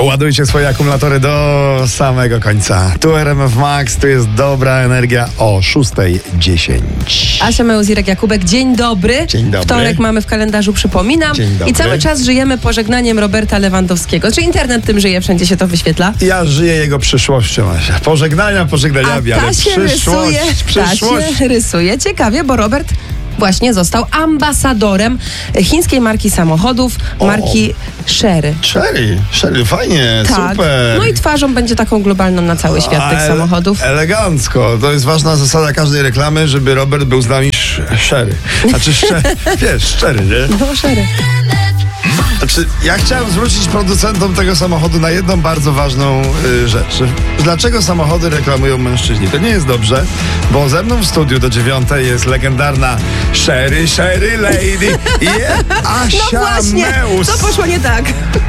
Ładujcie swoje akumulatory do samego końca. Tu RMF Max, tu jest dobra energia o 6:10. Asia Meuzirek, Jakubek, dzień dobry. Dzień dobry. Wtorek mamy w kalendarzu, przypominam. Dzień dobry. I cały czas żyjemy pożegnaniem Roberta Lewandowskiego. Czy internet tym żyje? Wszędzie się to wyświetla? Ja żyję jego przyszłością, Asia. Pożegnaniami, A ale ta się przyszłość. rysuje ciekawie, bo Robert właśnie został ambasadorem chińskiej marki samochodów, marki Chery. Sherry, fajnie, Tak. super. No i twarzą będzie taką globalną na cały świat tych samochodów. Elegancko. To jest ważna zasada każdej reklamy, żeby Robert był z nami szczery. Znaczy, szczery, nie? No, Chery. Znaczy, ja chciałem zwrócić producentom tego samochodu na jedną bardzo ważną rzecz. Dlaczego samochody reklamują mężczyźni? To nie jest dobrze, bo ze mną w studiu do 9:00 jest legendarna Sherry Lady i Asia No właśnie, Meus. co poszło nie tak?